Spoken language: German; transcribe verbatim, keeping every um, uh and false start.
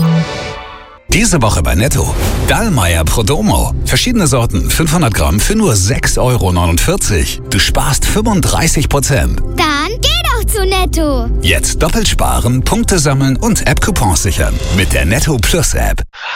Diese Woche bei Netto. Dallmayr Prodomo. Verschiedene Sorten, fünfhundert Gramm für nur sechs Euro neunundvierzig. Du sparst fünfunddreißig Prozent. Dann geh doch zu Netto. Jetzt doppelt sparen, Punkte sammeln und App-Coupons sichern. Mit der Netto Plus App.